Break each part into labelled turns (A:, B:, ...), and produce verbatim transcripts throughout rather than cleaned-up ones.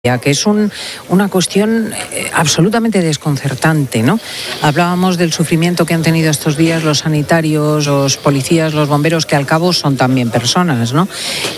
A: que es un, una cuestión absolutamente desconcertante, ¿no? Hablábamos del sufrimiento que han tenido estos días los sanitarios, los policías, los bomberos, que al cabo son también personas, ¿no?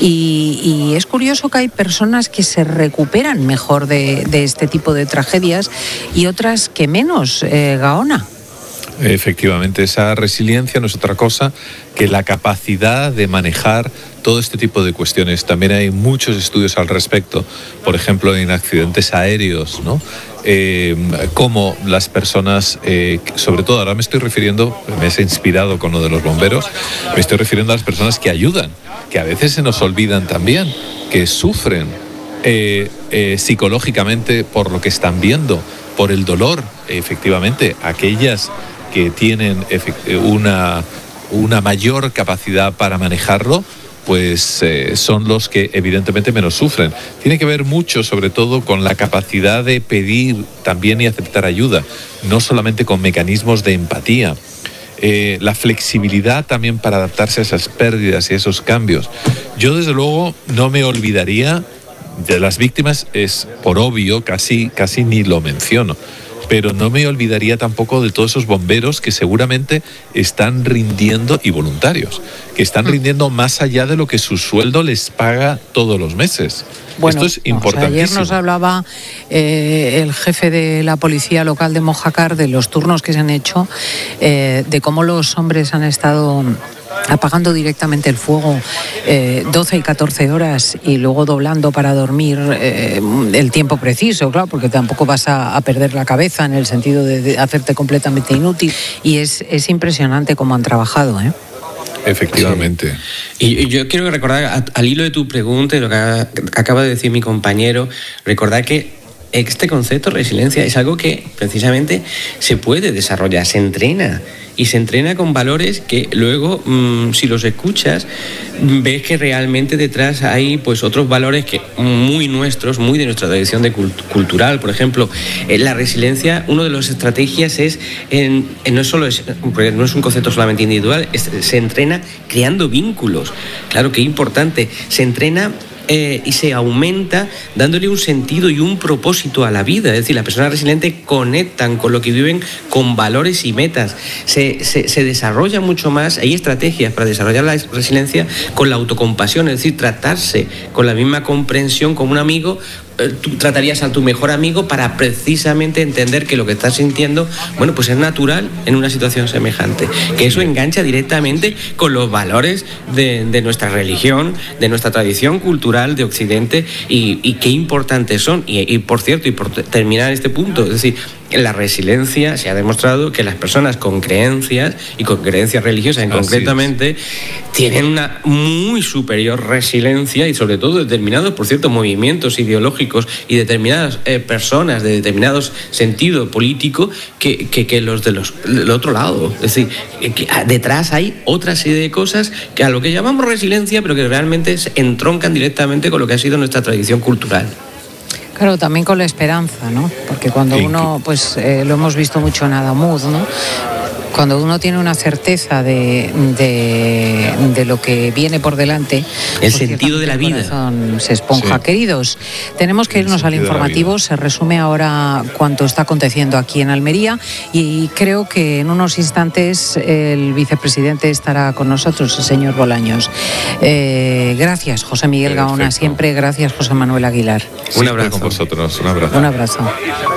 A: Y, y es curioso que hay personas que se recuperan mejor de, de este tipo de tragedias y otras que menos, eh, Gaona.
B: Efectivamente, esa resiliencia no es otra cosa que la capacidad de manejar todo este tipo de cuestiones. También hay muchos estudios al respecto, por ejemplo, en accidentes aéreos, ¿no? Eh, cómo las personas, eh, sobre todo ahora me estoy refiriendo, me he inspirado con lo de los bomberos, me estoy refiriendo a las personas que ayudan, que a veces se nos olvidan también, que sufren eh, eh, psicológicamente por lo que están viendo, por el dolor, efectivamente, aquellas que tienen una, una mayor capacidad para manejarlo, pues eh, son los que evidentemente menos sufren. Tiene que ver mucho, sobre todo, con la capacidad de pedir también y aceptar ayuda, no solamente con mecanismos de empatía. Eh, la flexibilidad también para adaptarse a esas pérdidas y a esos cambios. Yo, desde luego, no me olvidaría de las víctimas, es por obvio, casi, casi ni lo menciono. Pero no me olvidaría tampoco de todos esos bomberos que seguramente están rindiendo, y voluntarios, que están rindiendo más allá de lo que su sueldo les paga todos los meses.
A: Bueno,
B: esto es importantísimo.
A: O sea, ayer nos hablaba eh, el jefe de la policía local de Mojácar de los turnos que se han hecho, eh, de cómo los hombres han estado apagando directamente el fuego eh, doce y catorce horas y luego doblando para dormir eh, el tiempo preciso, claro, porque tampoco vas a, a perder la cabeza en el sentido de, de hacerte completamente inútil. Y es, es impresionante cómo han trabajado, ¿eh?
B: Efectivamente.
C: Sí. Y yo quiero recordar, a, al hilo de tu pregunta y lo que acaba de decir mi compañero, recordar que este concepto de resiliencia es algo que precisamente se puede desarrollar, se entrena. Y se entrena con valores que luego, mmm, si los escuchas, ves que realmente detrás hay pues otros valores que muy nuestros, muy de nuestra tradición de cult- cultural. Por ejemplo, en la resiliencia, una de las estrategias es, en, en no, solo es, porque no es un concepto solamente individual, es, se entrena creando vínculos. Claro que es importante, se entrena Eh, y se aumenta dándole un sentido y un propósito a la vida. Es decir, las personas resilientes conectan con lo que viven, con valores y metas. Se, se, se desarrolla mucho más, hay estrategias para desarrollar la resiliencia con la autocompasión, es decir, tratarse con la misma comprensión como un amigo. Tú tratarías a tu mejor amigo para precisamente entender que lo que estás sintiendo, bueno, pues es natural en una situación semejante. Que eso engancha directamente con los valores de, de nuestra religión, de nuestra tradición cultural de Occidente y, y qué importantes son. Y, y por cierto, y por terminar este punto, es decir, en la resiliencia se ha demostrado que las personas con creencias y con creencias religiosas en concretamente tienen una muy superior resiliencia y sobre todo determinados, por cierto, movimientos ideológicos y determinadas eh, personas de determinados sentido político que, que, que los de los del otro lado. Es decir, que detrás hay otra serie de cosas que a lo que llamamos resiliencia, pero que realmente se entroncan directamente con lo que ha sido nuestra tradición cultural.
A: Claro, también con la esperanza, ¿no? Porque cuando uno, pues eh, lo hemos visto mucho en Adamud, ¿no? Cuando uno tiene una certeza de, de, de lo que viene por delante,
C: el
A: pues
C: sentido de la vida
A: se esponja. Sí. Queridos, tenemos que irnos al informativo. Se resume ahora cuánto está aconteciendo aquí en Almería y creo que en unos instantes el vicepresidente estará con nosotros, el señor Bolaños. Eh, gracias, José Miguel Gaona. Siempre gracias, José Manuel Aguilar.
B: Un abrazo con vosotros. Un abrazo.
A: Un abrazo.